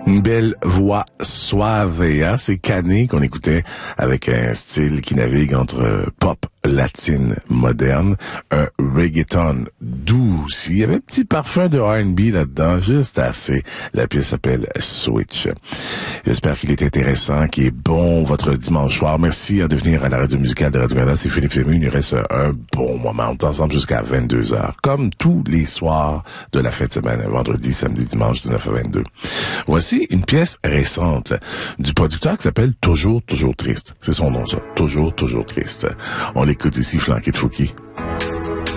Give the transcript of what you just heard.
Une belle voix suave, hein? C'est Cané qu'on écoutait avec un style qui navigue entre pop latine moderne, un reggaeton doux aussi. Il y avait un petit parfum de R&B là-dedans, juste assez. La pièce s'appelle Switch. J'espère qu'il est intéressant, qu'il est bon votre dimanche soir. Merci de venir à la radio musicale de Radio-Canada. C'est Philippe Fému. Il nous reste un bon moment. On est ensemble jusqu'à 22h. Comme tous les soirs de la fin de semaine, vendredi, samedi, dimanche, 19 à 22. Voici une pièce récente du producteur qui s'appelle Toujours, toujours triste. C'est son nom, ça. Toujours, toujours triste. On l'écoute ici, flanqué de Fouki.